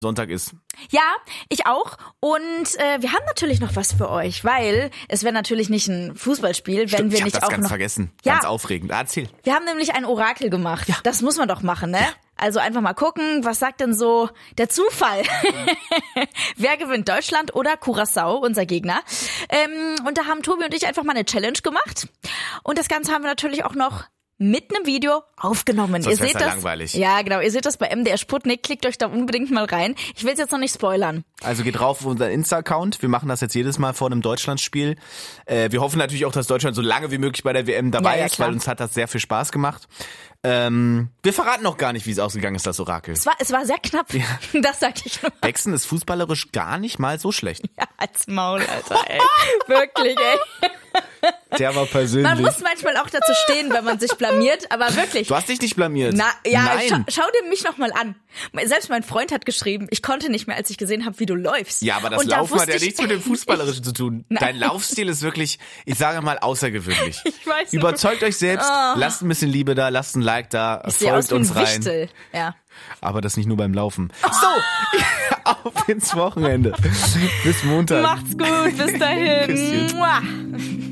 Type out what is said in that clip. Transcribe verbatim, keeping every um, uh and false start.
Sonntag ist. Ja, ich auch. Und äh, wir haben natürlich noch was für euch, weil es wäre natürlich nicht ein Fußballspiel, Stimmt, wenn wir ich nicht hab das auch ganz noch... vergessen. Ja. Ganz aufregend. Ah, erzähl. Wir haben nämlich ein Orakel gemacht. Ja. Das muss man doch machen, ne? Ja. Also einfach mal gucken, was sagt denn so der Zufall? Wer gewinnt, Deutschland oder Curaçao, unser Gegner? Ähm, und da haben Tobi und ich einfach mal eine Challenge gemacht. Und das Ganze haben wir natürlich auch noch mit einem Video aufgenommen. Sonst ihr wär's seht ja das. langweilig. Ja, genau. Ihr seht das bei M D R Sputnik. Klickt euch da unbedingt mal rein. Ich will es jetzt noch nicht spoilern. Also geht drauf auf unseren Insta-Account. Wir machen das jetzt jedes Mal vor einem Deutschlandspiel. Äh, wir hoffen natürlich auch, dass Deutschland so lange wie möglich bei der W M dabei Ja, ja, ist, klar. weil uns hat das sehr viel Spaß gemacht. Ähm, wir verraten noch gar nicht, wie es ausgegangen ist, das Orakel. Es war, es war sehr knapp. Das sag ich nur. Dexen ist fußballerisch gar nicht mal so schlecht. Ja, als Maul, Alter, ey. Wirklich, ey. Der war persönlich. Man muss manchmal auch dazu stehen, wenn man sich blamiert, aber wirklich. Du hast dich nicht blamiert. Na, ja, Nein. Schau, schau dir mich noch mal an. Selbst mein Freund hat geschrieben, ich konnte nicht mehr, als ich gesehen habe, wie du läufst. Ja, aber das Und da Laufen hat wusste ja ich- nichts mit dem Fußballerischen zu tun. Nein. Dein Laufstil ist wirklich, ich sage mal, außergewöhnlich. Ich weiß. Überzeugt euch selbst, Oh. lasst ein bisschen Liebe da, lasst ein Like da, Ich sehe aus folgt wie ein uns rein. Wichtel. Ja. Aber das nicht nur beim Laufen. So, auf ins Wochenende. Bis Montag. Macht's gut, bis dahin. Küsschen. Mua.